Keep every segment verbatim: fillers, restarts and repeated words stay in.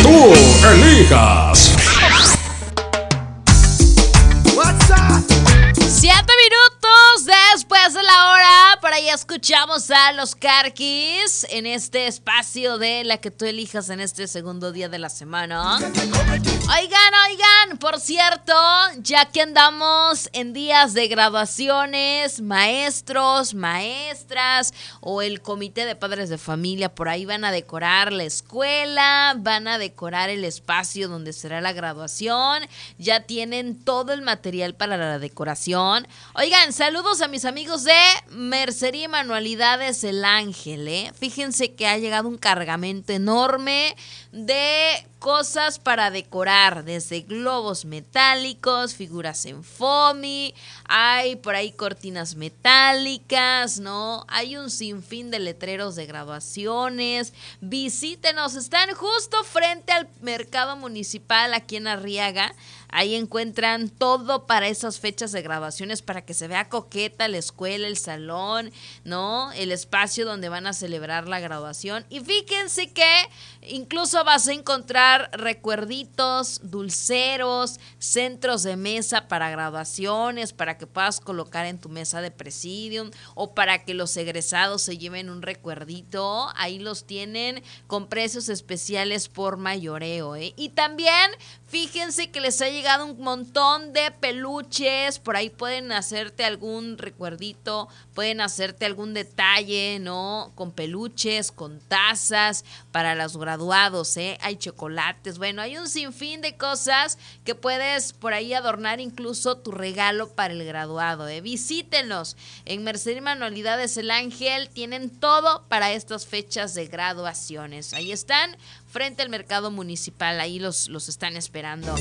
tú elijas. Siete minutos después de la hora, por ahí escuchamos a los Carquis en este espacio de la que tú elijas en este segundo día de la semana. Oigan, oigan, por cierto, ya que andamos en días de graduaciones, maestros, maestras o el comité de padres de familia, por ahí van a decorar la escuela, van a decorar el espacio donde será la graduación, ya tienen todo el material para la decoración. Oigan, saludos a mis amigos de Mercería y Manualidades El Ángel, ¿eh? Fíjense que ha llegado un cargamento enorme de cosas para decorar, desde globos metálicos, figuras en foamy, hay por ahí cortinas metálicas, ¿no? Hay un sinfín de letreros de graduaciones. Visítenos, están justo frente al mercado municipal aquí en Arriaga. Ahí encuentran todo para esas fechas de graduaciones, para que se vea coqueta la escuela, el salón, ¿no? El espacio donde van a celebrar la graduación. Y fíjense que incluso vas a encontrar recuerditos, dulceros, centros de mesa para graduaciones, para que puedas colocar en tu mesa de presidium o para que los egresados se lleven un recuerdito. Ahí los tienen con precios especiales por mayoreo, ¿eh? Y también fíjense que les ha llegado un montón de peluches, por ahí pueden hacerte algún recuerdito, pueden hacerte algún detalle, ¿no? Con peluches, con tazas para los graduados, ¿eh? Hay chocolates, bueno, hay un sinfín de cosas que puedes por ahí adornar incluso tu regalo para el graduado, ¿eh? Visítenlos en Mercería y Manualidades El Ángel, tienen todo para estas fechas de graduaciones. Ahí están, frente al mercado municipal, ahí los, los están esperando.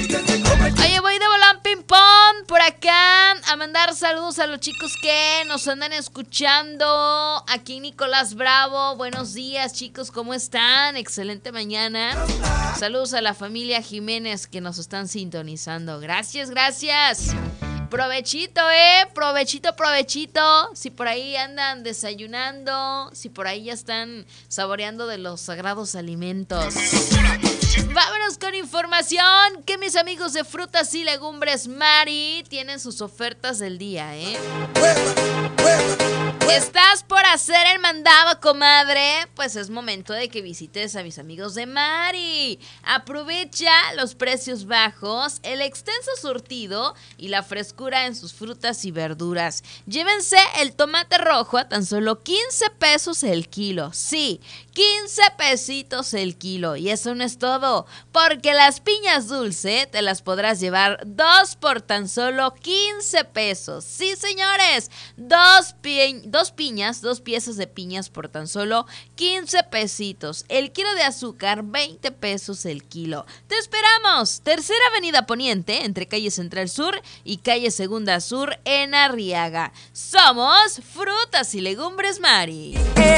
Oye, voy de volán ping pong por acá a mandar saludos a los chicos que nos andan escuchando. Aquí Nicolás Bravo, buenos días chicos, ¿cómo están? Excelente mañana. Saludos a la familia Jiménez que nos están sintonizando. Gracias, gracias. Provechito, eh, provechito, provechito. Si por ahí andan desayunando, si por ahí ya están saboreando de los sagrados alimentos. Vámonos con información que mis amigos de Frutas y Legumbres Mari tienen sus ofertas del día, ¿eh? ¿Estás por hacer el mandado, comadre? Pues es momento de que visites a mis amigos de Mari. Aprovecha los precios bajos, el extenso surtido y la frescura en sus frutas y verduras. Llévense el tomate rojo a tan solo quince pesos el kilo. Sí, quince pesitos el kilo. Y eso no es todo, porque las piñas dulce te las podrás llevar dos por tan solo quince pesos. Sí, señores, dos, pi- dos piñas, dos piezas de piñas por tan solo quince pesitos. El kilo de azúcar, veinte pesos el kilo. Te esperamos. Tercera Avenida Poniente, entre calle Central Sur y calle Segunda Sur en Arriaga. Somos Frutas y Legumbres Mari.